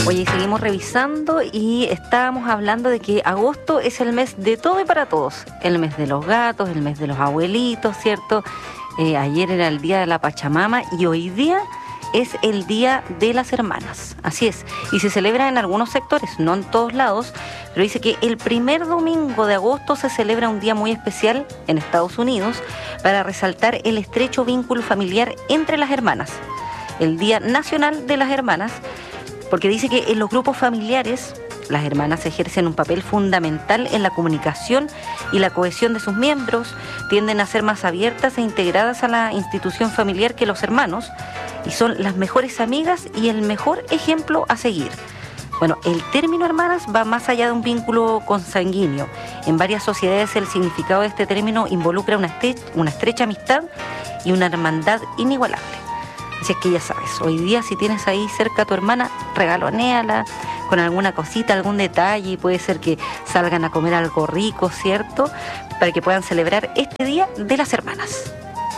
Oye, seguimos revisando y estábamos hablando de que agosto es el mes de todo y para todos. El mes de los gatos, el mes de los abuelitos, ¿cierto? Ayer era el día de la Pachamama y hoy día es el Día de las Hermanas. Así es. Y se celebra en algunos sectores, no en todos lados, pero dice que el primer domingo de agosto se celebra un día muy especial en Estados Unidos para resaltar el estrecho vínculo familiar entre las hermanas. El Día Nacional de las Hermanas, porque dice que en los grupos familiares las hermanas ejercen un papel fundamental en la comunicación y la cohesión de sus miembros, tienden a ser más abiertas e integradas a la institución familiar que los hermanos y son las mejores amigas y el mejor ejemplo a seguir. Bueno, el término hermanas va más allá de un vínculo consanguíneo. En varias sociedades el significado de este término involucra una estrecha amistad y una hermandad inigualable. Así es que ya sabes, hoy día si tienes ahí cerca a tu hermana, regalonéala con alguna cosita, algún detalle, y puede ser que salgan a comer algo rico, ¿cierto? Para que puedan celebrar este Día de las Hermanas.